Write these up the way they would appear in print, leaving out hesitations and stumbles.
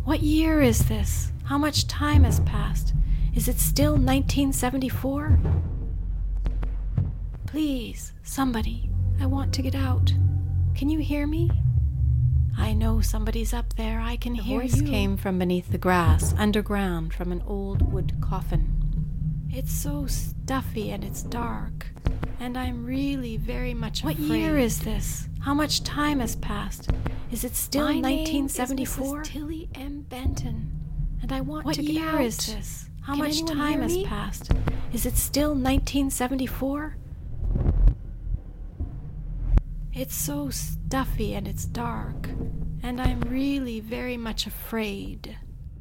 What year is this? How much time has passed? Is it still 1974? Please, somebody, I want to get out. Can you hear me? I know somebody's up there. I can hear you. The voice came from beneath the grass, underground, from an old wood coffin. It's so stuffy and it's dark, and I'm really very much afraid. What year is this? How much time has passed? Is it still 1974? My name is Mrs. Tilly M. Benton, and I want to get out. What year is this? How much time has passed? Is it still 1974? It's so stuffy and it's dark, and I'm really very much afraid.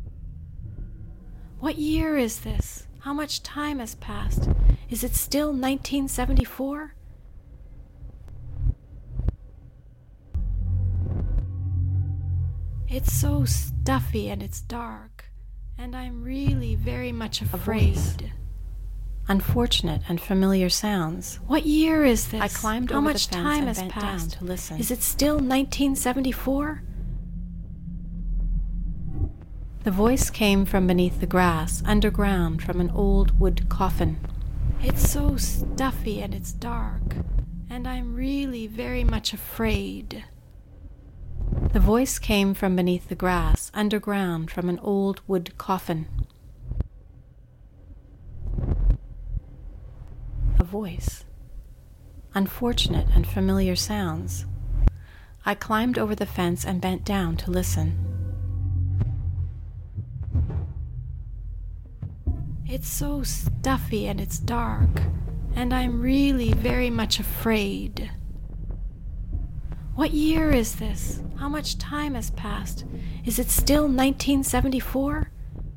What year is this? How much time has passed? Is it still 1974? It's so stuffy and it's dark, and I'm really very much afraid. Unfortunate and familiar sounds. What year is this? I climbed over the fence and bent down to listen. Is it still 1974? The voice came from beneath the grass, underground, from an old wood coffin. It's so stuffy and it's dark, and I'm really very much afraid. The voice came from beneath the grass, underground, from an old wood coffin. A voice. Unfortunate and familiar sounds. I climbed over the fence and bent down to listen. It's so stuffy and it's dark, and I'm really very much afraid. What year is this? How much time has passed? Is it still 1974?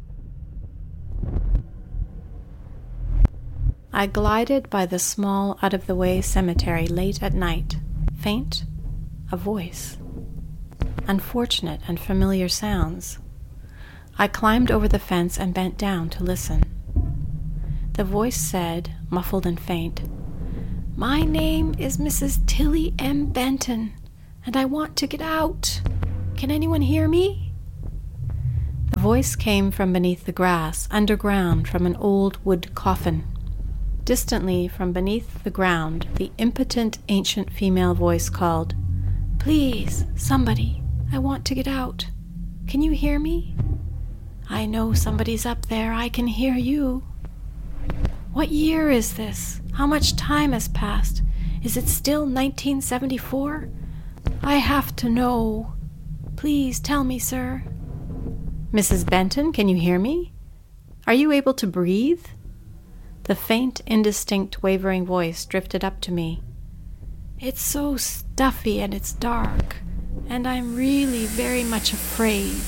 I glided by the small, out-of-the-way cemetery late at night. Faint, a voice. Unfortunate and familiar sounds. I climbed over the fence and bent down to listen. The voice said, muffled and faint, "My name is Mrs. Tilly M. Benton, and I want to get out. Can anyone hear me?" The voice came from beneath the grass, underground, from an old wood coffin. Distantly, from beneath the ground, the impotent ancient female voice called, "Please, somebody, I want to get out. Can you hear me? I know somebody's up there. I can hear you. What year is this? How much time has passed? Is it still 1974? I have to know. Please tell me, sir." "Mrs. Benton, can you hear me? Are you able to breathe?" The faint, indistinct, wavering voice drifted up to me. "It's so stuffy and it's dark, and I'm really very much afraid."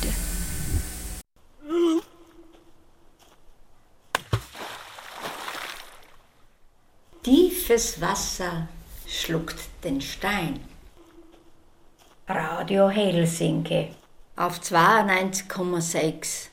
Tiefes Wasser schluckt den Stein. Radio Helsinki auf 92,6.